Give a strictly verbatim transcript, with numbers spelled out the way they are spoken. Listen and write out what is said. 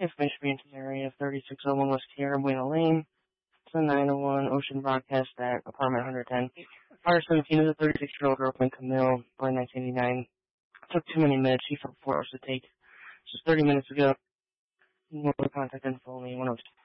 Information to the area, thirty-six oh one West Tierra Buena Lane. It's a nine oh one Ocean Broadcast at apartment one ten. Fire seventeen is a thirty-six-year-old girlfriend, Camille, born nineteen eighty-nine. Took too many minutes. She felt four hours to take. Just thirty minutes ago. More contact info only one oh two.